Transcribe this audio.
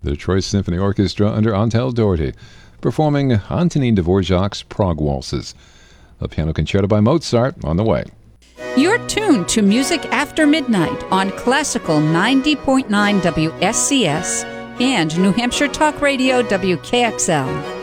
the Detroit Symphony Orchestra under Antel Doherty, performing Antonin Dvorak's Prague Waltzes. A piano concerto by Mozart on the way. You're tuned to Music After Midnight on Classical 90.9 WSCS and New Hampshire Talk Radio WKXL.